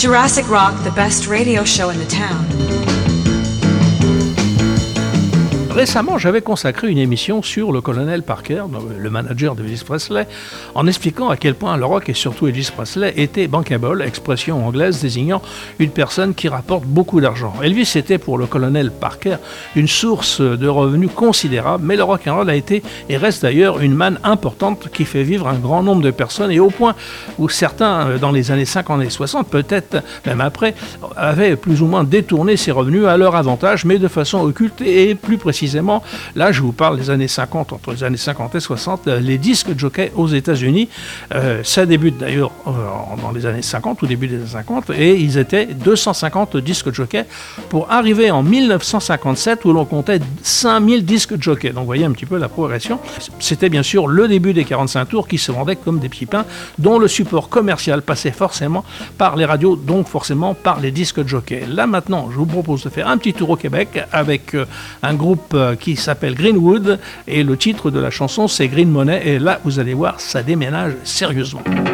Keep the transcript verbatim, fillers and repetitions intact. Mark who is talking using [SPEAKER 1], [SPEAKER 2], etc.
[SPEAKER 1] Jurassic Rock, the best radio show in the town.
[SPEAKER 2] Récemment, j'avais consacré une émission sur le colonel Parker, le manager de Elvis Presley, en expliquant à quel point le rock et surtout Elvis Presley étaient bankable, expression anglaise désignant une personne qui rapporte beaucoup d'argent. Elvis était pour le colonel Parker une source de revenus considérable, mais le rock'n'roll a été et reste d'ailleurs une manne importante qui fait vivre un grand nombre de personnes, et au point où certains, dans les années cinquante et soixante, peut-être même après, avaient plus ou moins détourné ces revenus à leur avantage, mais de façon occulte et plus précisément. Là, je vous parle des années cinquante, entre les années cinquante et soixante, les disques jockeys aux États-Unis. Euh, ça débute d'ailleurs euh, dans les années cinquante, au début des années cinquante, et ils étaient deux cent cinquante disques jockeys pour arriver en dix-neuf cent cinquante-sept où l'on comptait cinq mille disques jockeys. Donc, vous voyez un petit peu la progression. C'était bien sûr le début des quarante-cinq tours qui se vendaient comme des petits pains, dont le support commercial passait forcément par les radios, donc forcément par les disques jockeys. Là, maintenant, je vous propose de faire un petit tour au Québec avec euh, un groupe qui s'appelle Greenwood, et le titre de la chanson c'est Green Money, et là vous allez voir, ça déménage sérieusement.